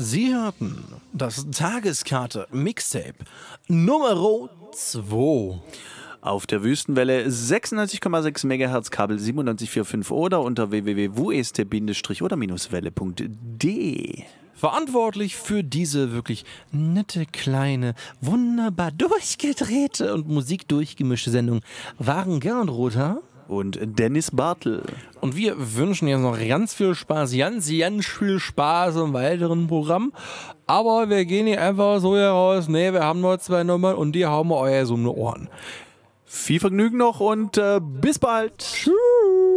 Sie hörten das Tageskarte Mixtape Nummer 2. Auf der Wüstenwelle 96,6 MHz, Kabel 97,45 oder unter www.wust-oder-welle.de. Verantwortlich für diese wirklich nette, kleine, wunderbar durchgedrehte und musikdurchgemischte Sendung waren Gernot Rother und Dennis Bartel. Und wir wünschen jetzt noch ganz viel Spaß im weiteren Programm. Aber wir gehen hier einfach so heraus, wir haben noch 2 Nummern und die hauen wir euer so um die Ohren. Viel Vergnügen noch und bis bald. Tschüss.